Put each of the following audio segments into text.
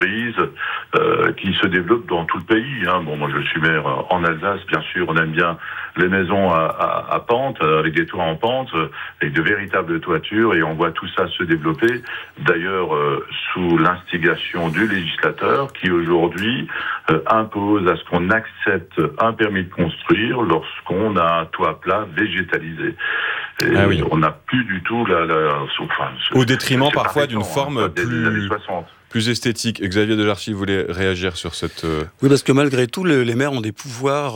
qui se développent dans tout le pays. Bon, moi je suis maire en Alsace, bien sûr, on aime bien les maisons à pente, avec des toits en pente, avec de véritables toitures, et on voit tout ça se développer. D'ailleurs, sous l'instigation du législateur, qui aujourd'hui impose à ce qu'on accepte un permis de construire lorsqu'on a un toit plat végétalisé. Et on n'a plus du tout au détriment parfois d'une forme des années 60. Plus esthétique. Xavier Delarcy voulait réagir sur cette... Oui, parce que malgré tout, les maires ont des pouvoirs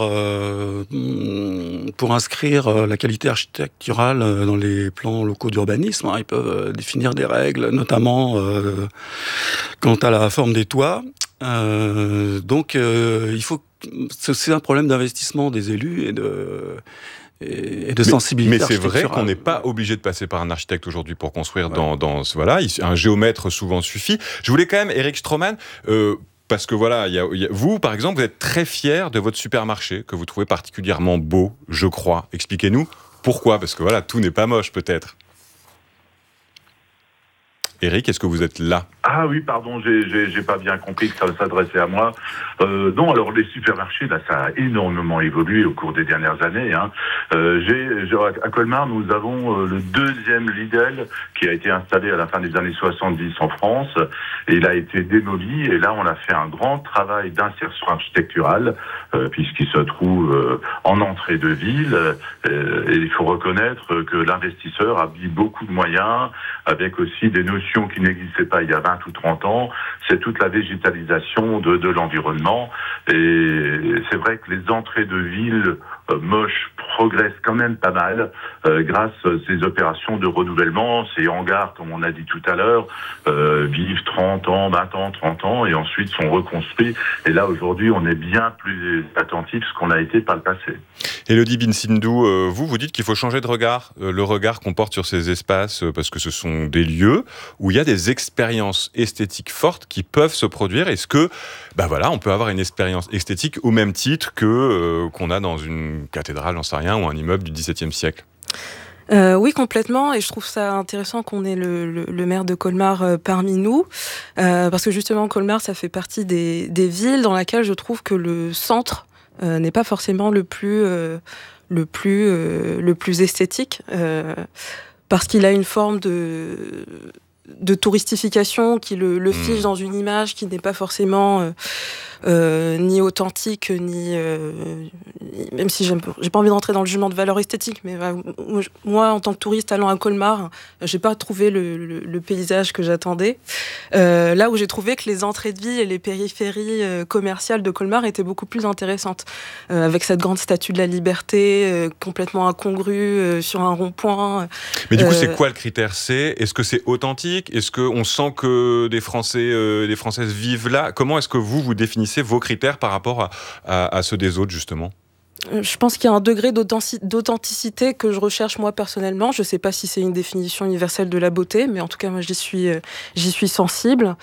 pour inscrire la qualité architecturale dans les plans locaux d'urbanisme. Ils peuvent définir des règles, notamment quant à la forme des toits. Donc, il faut... C'est un problème d'investissement des élus et de sensibilité. Mais c'est vrai qu'on n'est pas obligé de passer par un architecte aujourd'hui pour construire voilà, un géomètre souvent suffit. Je voulais quand même, Eric Stroman, parce que voilà, vous, par exemple, vous êtes très fier de votre supermarché, que vous trouvez particulièrement beau, je crois. Expliquez-nous pourquoi, parce que voilà, tout n'est pas moche peut-être. Eric, est-ce que vous êtes là ? Ah oui, pardon, j'ai pas bien compris que ça s'adressait à moi. Non, alors les supermarchés, là, ça a énormément évolué au cours des dernières années. À Colmar, nous avons le deuxième Lidl qui a été installé à la fin des années 70 en France. Et il a été démoli. Et là, on a fait un grand travail d'insertion architecturale, puisqu'il se trouve en entrée de ville. Et il faut reconnaître que l'investisseur a mis beaucoup de moyens, avec aussi des notions qui n'existaient pas il y a 20 ou 30 ans, c'est toute la végétalisation de l'environnement. Et c'est vrai que les entrées de ville moches progressent quand même pas mal grâce à ces opérations de renouvellement. Ces hangars, comme on a dit tout à l'heure, vivent 30 ans, 20 ans, 30 ans et ensuite sont reconstruits. Et là, aujourd'hui, on est bien plus attentif à ce qu'on a été par le passé. Élodie Binsindou, vous dites qu'il faut changer de regard, le regard qu'on porte sur ces espaces, parce que ce sont des lieux où il y a des expériences esthétiques fortes qui peuvent se produire. Est-ce que, on peut avoir une expérience esthétique au même titre que qu'on a dans une cathédrale, j'en sais rien, ou un immeuble du XVIIe siècle ? Oui, complètement, et je trouve ça intéressant qu'on ait le maire de Colmar parmi nous, parce que justement Colmar, ça fait partie des villes dans lesquelles je trouve que le centre n'est pas forcément le plus esthétique, parce qu'il a une forme de touristification qui le fige dans une image qui n'est pas forcément ni authentique, ni même si j'ai pas envie d'entrer dans le jugement de valeur esthétique, mais moi, en tant que touriste allant à Colmar, j'ai pas trouvé le paysage que j'attendais. Là où j'ai trouvé que les entrées de ville et les périphéries commerciales de Colmar étaient beaucoup plus intéressantes, avec cette grande statue de la liberté complètement incongrue sur un rond-point. Mais du coup, c'est quoi le critère ? Est-ce que c'est authentique ? Est-ce qu'on sent que des Français, des Françaises vivent là ? Comment est-ce que vous définissez vos critères par rapport à ceux des autres, justement ? Je pense qu'il y a un degré d'authenticité que je recherche moi personnellement. Je ne sais pas si c'est une définition universelle de la beauté, mais en tout cas moi j'y suis sensible.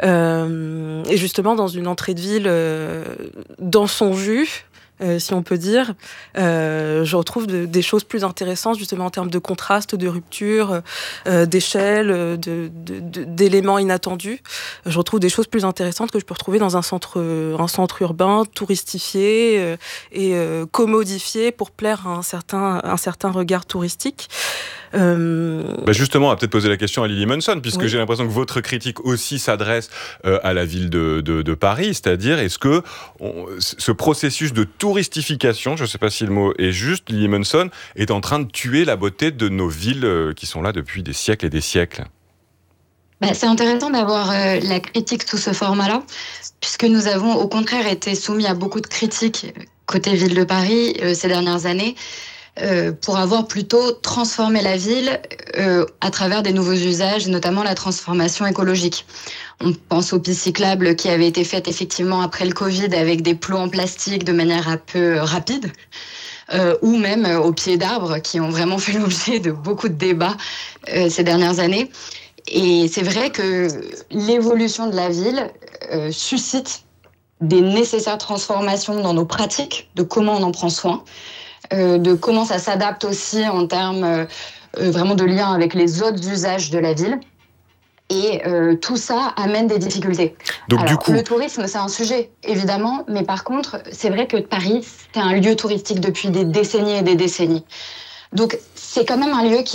Et justement dans une entrée de ville, dans son jus, si on peut dire, je retrouve des choses plus intéressantes justement en termes de contraste, de rupture, d'échelle, d'éléments inattendus. Je retrouve des choses plus intéressantes que je peux retrouver dans un centre urbain touristifié et commodifié pour plaire à un certain regard touristique. Justement, on va peut-être poser la question à Lily Munson, puisque j'ai l'impression que votre critique aussi s'adresse à la ville de Paris, c'est-à-dire est-ce que ce processus de touristification, je ne sais pas si le mot est juste, Lily Munson, est en train de tuer la beauté de nos villes qui sont là depuis des siècles et des siècles ? C'est intéressant d'avoir la critique sous ce format-là, puisque nous avons au contraire été soumis à beaucoup de critiques côté ville de Paris ces dernières années, pour avoir plutôt transformé la ville à travers des nouveaux usages, notamment la transformation écologique. On pense aux pistes cyclables qui avaient été faites effectivement après le Covid avec des plots en plastique de manière un peu rapide, ou même aux pieds d'arbres qui ont vraiment fait l'objet de beaucoup de débats ces dernières années. Et c'est vrai que l'évolution de la ville suscite des nécessaires transformations dans nos pratiques, de comment on en prend soin, de comment ça s'adapte aussi en termes vraiment de lien avec les autres usages de la ville. Et tout ça amène des difficultés. Donc, alors, du coup... le tourisme, c'est un sujet, évidemment, mais par contre, c'est vrai que Paris, c'est un lieu touristique depuis des décennies et des décennies. Donc, c'est quand même un lieu qui